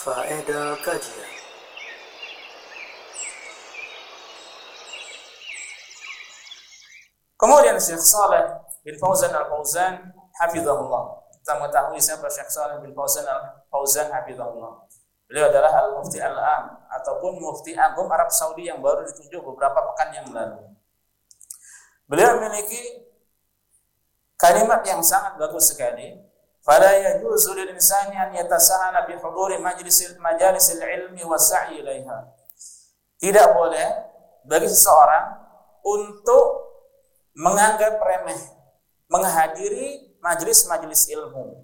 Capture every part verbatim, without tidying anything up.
Faedah kajian. Kemudian Syekh Shalih bin Fauzan Al-Fauzan hafizahullah. Kita mengetahui siapa Syekh Shalih bin Fauzan Al-Fauzan hafizahullah. Beliau adalah Al-Mufti Al-Am ataupun Mufti Agung Arab Saudi yang baru ditunjuk beberapa pekan yang lalu. Beliau memiliki kalimat yang sangat bagus sekali. Fala yajuzu lil insani an yatasahana bi huduri majlisil majalisil ilmi wa sa'i ilaiha. Tidak boleh bagi seseorang untuk menganggap remeh menghadiri majelis-majelis ilmu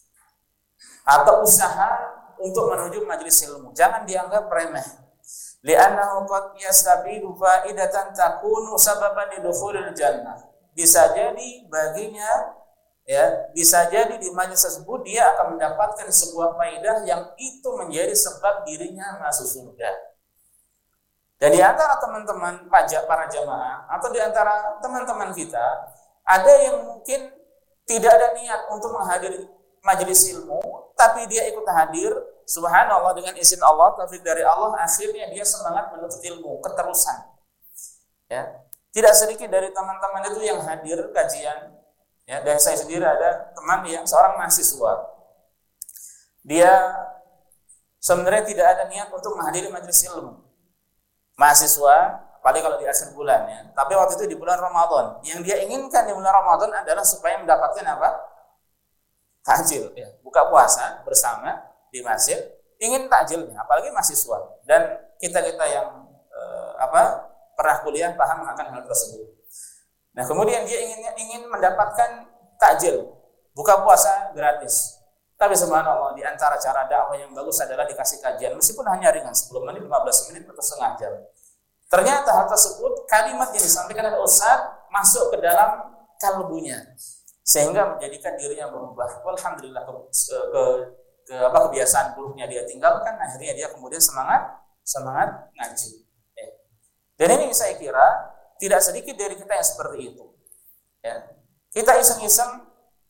atau usaha untuk menuju majelis ilmu. Jangan dianggap remeh. Li'annahu qad yastabidu fa'idatan takunu sababan lidukhulil jannah. Bisa jadi baginya, ya, bisa jadi di majelis tersebut dia akan mendapatkan sebuah faedah yang itu menjadi sebab dirinya masuk surga. Dan di antara teman-teman pajak para jamaah atau di antara teman-teman kita, ada yang mungkin tidak ada niat untuk menghadiri majelis ilmu, tapi dia ikut hadir, subhanallah, dengan izin Allah, taufik dari Allah, akhirnya dia semangat menuntut ilmu, keterusan. Ya. Tidak sedikit dari teman-teman itu yang hadir kajian, ya, dan saya sendiri ada teman yang seorang mahasiswa. Dia sebenarnya tidak ada niat untuk menghadiri majelis ilmu. Mahasiswa, paling kalau di akhir bulan, ya. Tapi waktu itu di bulan Ramadan. Yang dia inginkan di bulan Ramadan adalah supaya mendapatkan apa? Takjil, ya. Buka puasa bersama di masjid. Ingin takjilnya, apalagi mahasiswa. Dan kita-kita yang eh, apa pernah kuliah paham akan hal tersebut. Nah, kemudian dia ingin ingin mendapatkan takjil, buka puasa gratis. Tapi subhanallah, di antara cara dakwah yang bagus adalah dikasih kajian, meskipun hanya ringan, sepuluh menit, lima belas menit, atau setengah jam. Ternyata hal tersebut, kalimat yang disampaikan oleh Ustaz masuk ke dalam kalbunya, sehingga menjadikan dirinya berubah. Alhamdulillah, ke, ke, ke apa kebiasaan buruknya dia tinggalkan, akhirnya dia kemudian semangat semangat ngaji. Eh. Dan ini saya kira tidak sedikit dari kita yang seperti itu. Ya. Kita iseng-iseng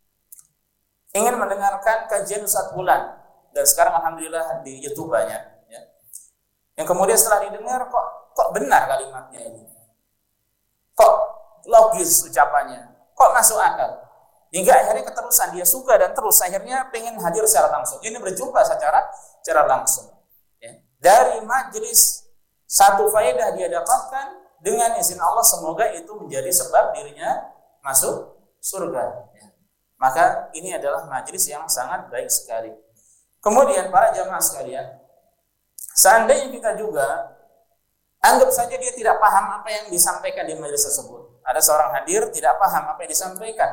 ingin mendengarkan kajian Ustaz Bulan, dan sekarang alhamdulillah di YouTube banyak, ya. Yang kemudian setelah didengar, kok kok benar kalimatnya ini, kok logis ucapannya, kok masuk akal, hingga akhirnya keterusan dia suka dan terus akhirnya pengen hadir secara langsung. Ini berjumpa secara secara langsung, ya. Dari majelis satu faedah dia dapatkan, dengan izin Allah semoga itu menjadi sebab dirinya masuk surga. Maka ini adalah majelis yang sangat baik sekali. Kemudian para jamaah sekalian, seandainya kita juga anggap saja dia tidak paham apa yang disampaikan di majelis tersebut. Ada seorang hadir tidak paham apa yang disampaikan.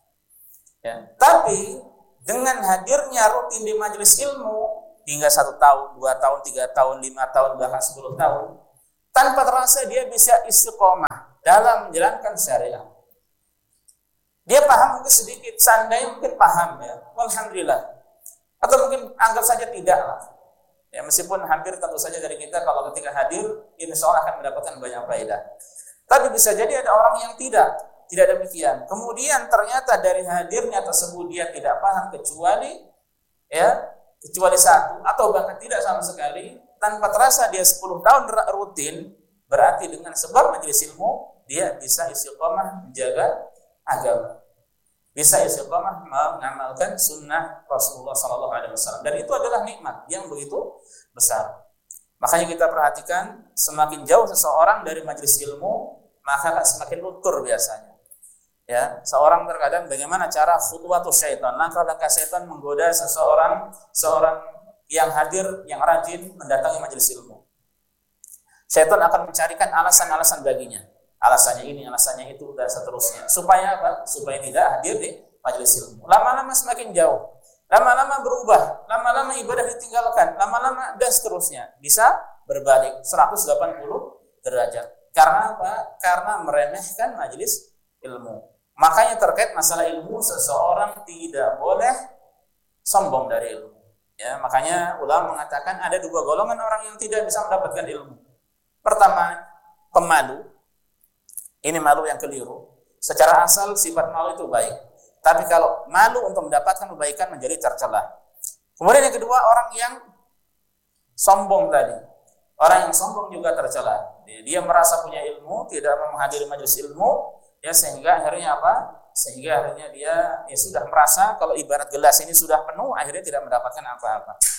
Ya. Tapi dengan hadirnya rutin di majelis ilmu hingga satu tahun, dua tahun, tiga tahun, lima tahun, bahkan sepuluh tahun, tanpa terasa dia bisa istiqomah dalam menjalankan syariat. Dia paham mungkin sedikit, seandainya mungkin paham, ya, alhamdulillah. Atau mungkin anggap saja tidak lah. Ya, meskipun hampir tentu saja dari kita kalau ketika hadir, insya Allah akan mendapatkan banyak faedah. Tapi bisa jadi ada orang yang tidak, tidak demikian. Kemudian ternyata dari hadirnya tersebut dia tidak paham kecuali, ya, kecuali satu atau bahkan tidak sama sekali. Tanpa terasa dia sepuluh tahun rutin, berarti dengan sebab majelis ilmu dia bisa istiqomah menjaga agama, bisa istiqomah mengamalkan sunnah Rasulullah Sallallahu Alaihi Wasallam, dan itu adalah nikmat yang begitu besar. Makanya kita perhatikan, semakin jauh seseorang dari majelis ilmu, maka semakin luntur biasanya. Ya, seorang terkadang bagaimana cara khutwatu syaitan, langkah-langkah syaitan menggoda seseorang, seorang yang hadir, yang rajin mendatangi majelis ilmu. Syaitan akan mencarikan alasan-alasan baginya. Alasannya ini, alasannya itu, dan seterusnya. Supaya apa? Supaya tidak hadir di majelis ilmu. Lama-lama semakin jauh. Lama-lama berubah. Lama-lama ibadah ditinggalkan. Lama-lama dan seterusnya. Bisa berbalik seratus delapan puluh derajat. Karena apa? Karena meremehkan majelis ilmu. Makanya terkait masalah ilmu, seseorang tidak boleh sombong dari ilmu. Ya, makanya ulama mengatakan ada dua golongan orang yang tidak bisa mendapatkan ilmu. Pertama, pemalu. Ini malu yang keliru. Secara asal sifat malu itu baik, tapi kalau malu untuk mendapatkan kebaikan menjadi tercela. Kemudian yang kedua, orang yang sombong tadi. Orang yang sombong juga tercela. Dia, dia merasa punya ilmu, tidak menghadiri majelis ilmu, ya sehingga akhirnya apa? Sehingga akhirnya dia ya sudah merasa kalau ibarat gelas ini sudah penuh, akhirnya tidak mendapatkan apa-apa.